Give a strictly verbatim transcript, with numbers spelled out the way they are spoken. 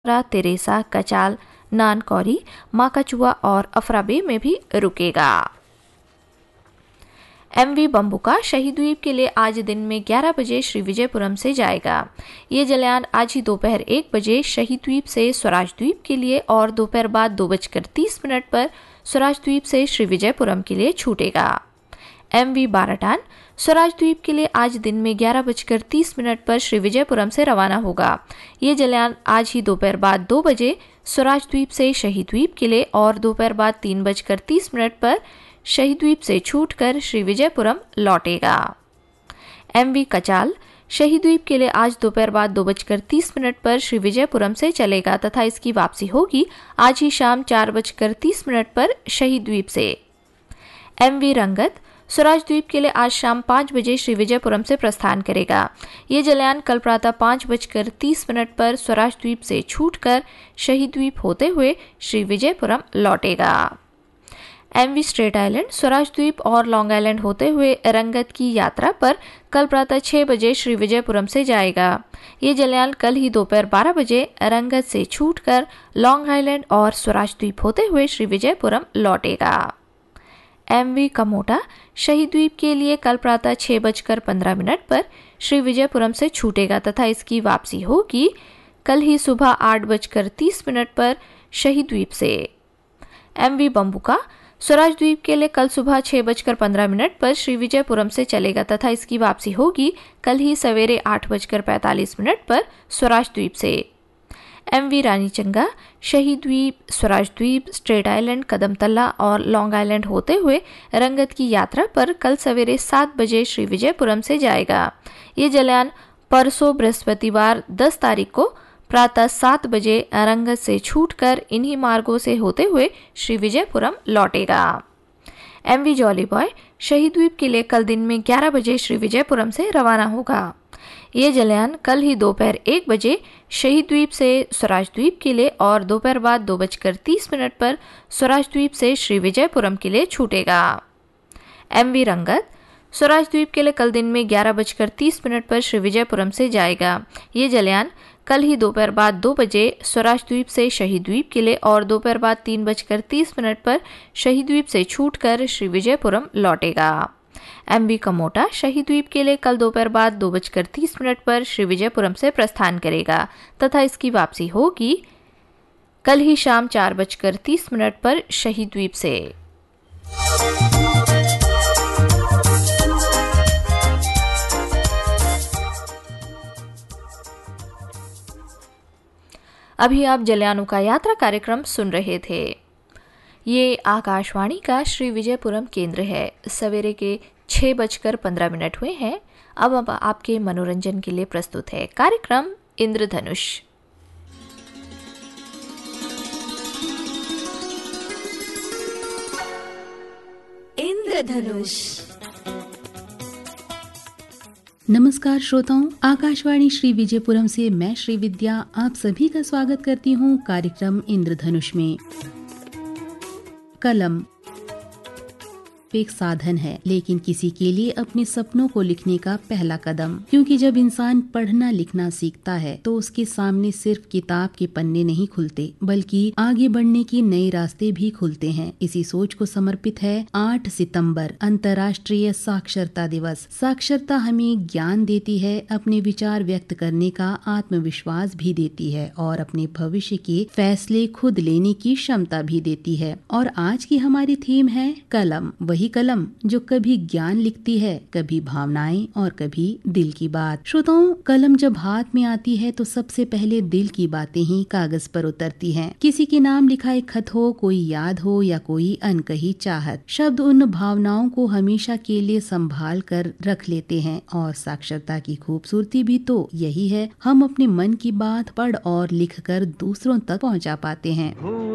Teresa, कचाल, नानकौरी, माकाचुआ और अफराबे में भी रुकेगा। एमवी बम्बुका शहीद द्वीप के लिए आज दिन में ग्यारह बजे श्री विजयपुरम से जाएगा। ये जलयान आज ही दोपहर एक बजे शहीद द्वीप से स्वराज द्वीप के लिए और दोपहर बाद दो बजकर तीस मिनट पर स्वराज द्वीप से श्री विजयपुरम के लिए छूटेगा। एमवी बाराटान स्वराज द्वीप के लिए आज दिन में ग्यारह बजकर तीस मिनट पर श्री विजयपुरम से रवाना होगा। ये जलयान आज ही दोपहर बाद दो बजे स्वराज द्वीप से शहीद द्वीप के लिए और दोपहर बाद तीन बजकर तीस मिनट पर शहीद द्वीप से छूटकर श्री विजयपुरम लौटेगा। एमवी कचाल शहीद द्वीप के लिए आज दोपहर बाद दो बजकर तीस मिनट पर श्री विजयपुरम से चलेगा तथा इसकी वापसी होगी आज ही शाम चार बजकर तीस मिनट पर शहीद द्वीप से। एमवी रंगत स्वराज द्वीप के लिए आज शाम पाँच बजे श्री विजयपुरम से प्रस्थान करेगा। ये जलयान कल प्रातः पाँच बजकर तीस मिनट पर स्वराज द्वीप से छूटकर शहीद द्वीप होते हुए Shri Vijayapuram लौटेगा। MV straight island Swaraj द्वीप और लॉन्ग आइलैंड होते हुए रंगत की यात्रा पर कल प्रातः छह बजे श्री विजयपुरम से जाएगा। ये जलयान कल ही दोपहर बारह बजे रंगत से छूटकर लॉन्ग आइलैंड और स्वराज द्वीप होते हुए श्री विजयपुरम लौटेगा। एमवी कमोटा शहीद द्वीप के लिए कल प्रातः छह बजकर पंद्रह मिनट पर श्री विजयपुरम से छूटेगा तथा इसकी वापसी होगी कल ही सुबह आठ बजकर तीस मिनट पर शहीद द्वीप से। एमवी बम्बुका स्वराज द्वीप के लिए कल सुबह छह बजकर पंद्रह मिनट पर श्री विजयपुरम से चलेगा तथा इसकी वापसी होगी कल ही सवेरे आठ बजकर पैंतालीस मिनट पर स्वराज द्वीप से। एमवी रानीचंगा शहीद द्वीप, स्वराज द्वीप, स्ट्रेट आइलैंड, कदमतल्ला और लॉन्ग आइलैंड होते हुए रंगत की यात्रा पर कल सवेरे सात बजे श्री विजयपुरम से जाएगा। ये जलयान परसों बृहस्पतिवार दस तारीख को प्रातः सात बजे रंगत से छूटकर इन्हीं मार्गों से होते हुए Shri Vijayapuram लौटेगा। MV jolly boy शहीद द्वीप के लिए कल दिन में ग्यारह बजे श्री विजयपुरम से रवाना होगा। ये जलयान कल ही दोपहर एक बजे शहीद द्वीप से स्वराज द्वीप के लिए और दोपहर बाद दो बजकर तीस मिनट पर स्वराज द्वीप से श्री विजयपुरम के लिए छूटेगा। एमवी रंगत स्वराज द्वीप के लिए कल दिन में ग्यारह बजकर तीस मिनट पर श्री विजयपुरम से जाएगा। ये जलयान कल ही दोपहर बाद दो बजे स्वराज द्वीप से शहीद द्वीप के लिए और दोपहर बाद तीन बजकर तीस मिनट पर शहीद द्वीप से छूटकर श्री विजयपुरम लौटेगा। एमवी कमोटा शहीद द्वीप के लिए कल दोपहर बाद दो बजकर तीस मिनट पर श्री विजयपुरम से प्रस्थान करेगा तथा इसकी वापसी होगी कल ही शाम चार बजकर तीस मिनट पर शहीद द्वीप से। अभी आप जलयानों का यात्रा कार्यक्रम सुन रहे थे। ये आकाशवाणी का श्री विजयपुरम केंद्र है। सवेरे के छह बजकर पंद्रह मिनट हुए हैं। अब अब आपके मनोरंजन के लिए प्रस्तुत है कार्यक्रम इंद्रधनुष। इंद्रधनुष। नमस्कार श्रोताओं, आकाशवाणी श्री विजयपुरम से मैं श्री विद्या आप सभी का स्वागत करती हूँ कार्यक्रम इंद्रधनुष में। कलम एक साधन है, लेकिन किसी के लिए अपने सपनों को लिखने का पहला कदम, क्योंकि जब इंसान पढ़ना लिखना सीखता है तो उसके सामने सिर्फ किताब के पन्ने नहीं खुलते बल्कि आगे बढ़ने के नए रास्ते भी खुलते हैं। इसी सोच को समर्पित है आठ सितंबर अंतर्राष्ट्रीय साक्षरता दिवस। साक्षरता हमें ज्ञान देती है, अपने विचार व्यक्त करने का आत्मविश्वास भी देती है और अपने भविष्य के फैसले खुद लेने की क्षमता भी देती है। और आज की हमारी थीम है कलम, वही कलम जो कभी ज्ञान लिखती है, कभी भावनाएं और कभी दिल की बात। श्रोताओं, कलम जब हाथ में आती है तो सबसे पहले दिल की बातें ही कागज पर उतरती हैं। किसी के नाम लिखा एक खत हो, कोई याद हो या कोई अनकही चाहत, शब्द उन भावनाओं को हमेशा के लिए संभाल कर रख लेते हैं। और साक्षरता की खूबसूरती भी तो यही है, हम अपने मन की बात पढ़ और लिख कर दूसरों तक पहुंचा पाते हैं।